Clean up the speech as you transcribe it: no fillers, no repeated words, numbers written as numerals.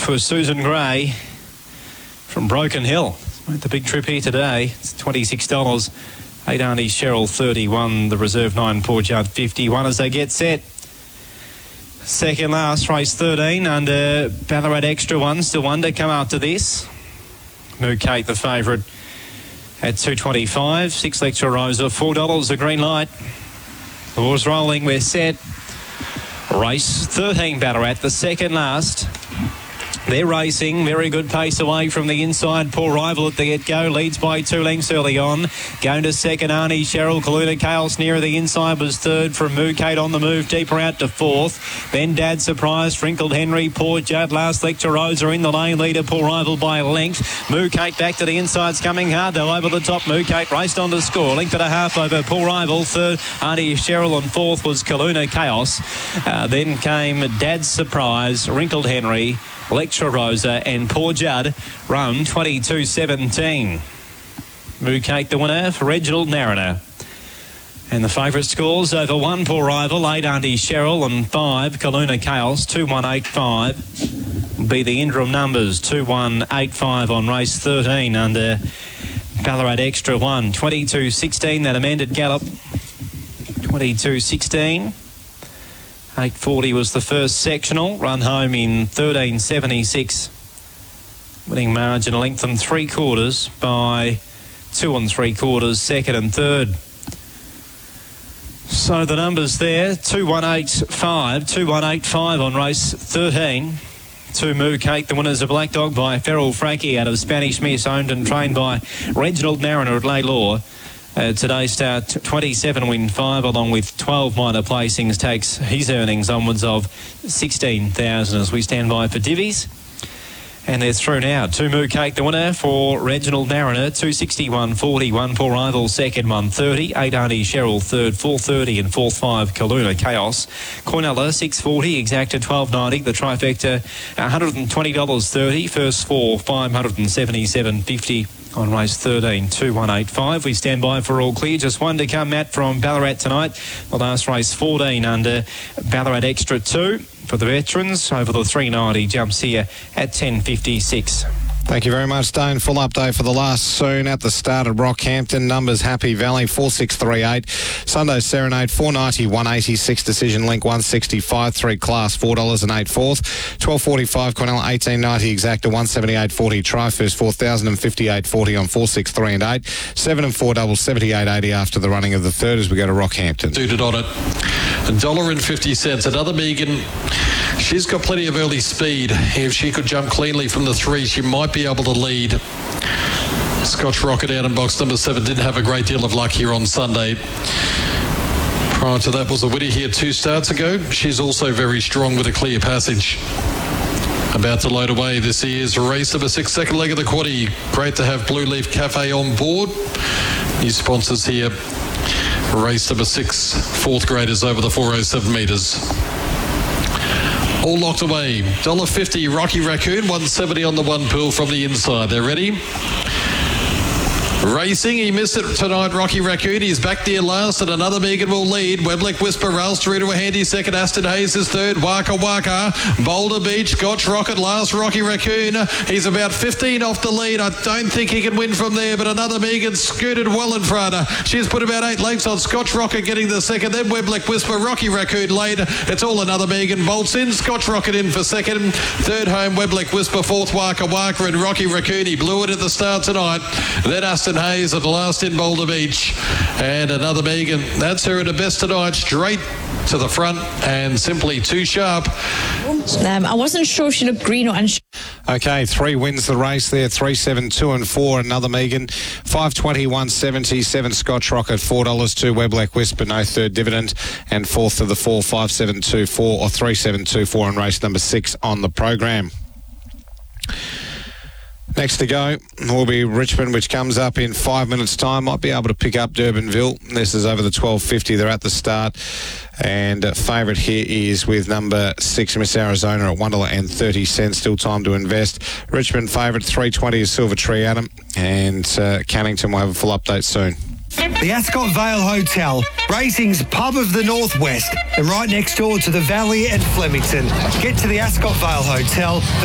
for Susan Gray from Broken Hill. Made the big trip here today. It's $26. 8 Auntie Cheryl 31, the reserve 9 Poor Judd 51 as they get set. Second last, race 13 under Ballarat Extra 1, still one to come after this. Moo Kate the favourite at $2.25. 6 Lecture Rosa, $4 a green light. The ball's rolling, we're set. Race 13 Ballarat, the second last. They're racing. Very good pace away from the inside. Poor Rival at the get-go. Leads by 2 lengths early on. Going to second, Auntie Cheryl. Kaluna Chaos nearer the inside was third from Moo Kate on the move. Deeper out to fourth. Then Dad Surprise. Wrinkled Henry. Poor Judd. Last Lecture Rosa in the lane. Leader Poor Rival by a length. Moo Kate back to the inside's coming hard though. Over the top. Moo Kate raced on to score. Length and a half over Poor Rival. Third, Auntie Cheryl, and fourth was Kaluna Chaos. Then came Dad Surprise. Wrinkled Henry, Lecture Rosa and Poor Judd, run 22.17. Moo Kate the winner for Reginald Narriner. And the favourite scores over 1 Poor Rival, 8 Auntie Cheryl and 5 Kaluna Chaos. 2-1-8-5 will be the interim numbers. 2-1-8-5 on race 13 under Ballarat Extra 1. 22.16 that amended gallop. 22.16. 8.40 was the first sectional, run home in 13.76. Winning margin a length and 3/4 by 2 3/4, second and third. So the numbers there, 2-1-8-5, 2-1-8-5 on race 13. 2 Moo Kate, the winners of Black Dog by Feral Frankie out of Spanish Miss, owned and trained by Reginald Narriner at Laylaw. Today's start, 27 win 5, along with 12 minor placings, takes his earnings onwards of 16,000 as we stand by for divvies. And they're through now. 2 Moo Kate, the winner for Reginald Narriner, 261.40. 1 Poor Rival, second, 130. 8 Auntie Cheryl, third, 430, and fourth, 5 Kaluna Chaos. Cornella, 640, exacta 12.90. The trifecta, $120.30. First 4, 577.50. On race 13, 2-1-8-5. We stand by for all clear. Just one to come, Matt, from Ballarat tonight. The last race 14 under Ballarat Extra 2 for the veterans. Over the 390 jumps here at 10.56. Thank you very much, Dane. Full update for the last soon at the start of Rockhampton. Numbers Happy Valley 4638. Sunday Serenade 490 186. Decision Link 165. 3 Class $4.08. 1245 Cornell 1890 Exacta 178.40. Try first 4058.40 on 463 and 8. 7 and 4 double 78.80 after the running of the third as we go to Rockhampton. Suited on it. $1.50. Another Megan. She's got plenty of early speed. If she could jump cleanly from the 3, she might be able to lead. Scotch Rocket out in box number 7 didn't have a great deal of luck here on Sunday. Prior to that was a winner here 2 starts ago. She's also very strong with a clear passage. About to load away. This is race number 6, second leg of the quaddie. Great to have Blue Leaf Cafe on board. New sponsors here. Race number 6, fourth graders over the 407 metres. All locked away. $1.50 Rocky Raccoon, 170 on the 1 pool from the inside. They're ready. Racing, he missed it tonight, Rocky Raccoon. He's back there last, and another Megan will lead. Webleck Whisper rails through to a handy second. Aston Hayes is third. Waka Waka, Boulder Beach, Scotch Rocket last. Rocky Raccoon, he's about 15 off the lead. I don't think he can win from there, but another Megan scooted well in front. She's put about 8 lengths on Scotch Rocket getting the second. Then Webleck Whisper, Rocky Raccoon later. It's all another Megan. Bolts in, Scotch Rocket in for second. Third home, Webleck Whisper. Fourth, Waka Waka, and Rocky Raccoon. He blew it at the start tonight. Then Aston Hayes at last in Boulder Beach, and another Megan. That's her at her best tonight, straight to the front and simply too sharp. I wasn't sure if she looked green or unsure. Okay, 3 wins the race there. 3, 7, 2 and 4. Another Megan. 520, 170. 7 Scotch Rocket, $4. 2 Webleck Whisper, no third dividend. And fourth to the 4, 5, 7, 2, 4 or 3, 7, 2, 4 in race number 6 on the program. Next to go will be Richmond, which comes up in 5 minutes' time. Might be able to pick up Durbanville. This is over the 12.50. They're at the start. And favourite here is with number 6, Miss Arizona, at $1.30. Still time to invest. Richmond favourite, 320 is Silver Tree Adam. And Cannington will have a full update soon. The Ascot Vale Hotel, racing's pub of the Northwest, and right next door to the Valley and Flemington. Get to the Ascot Vale Hotel.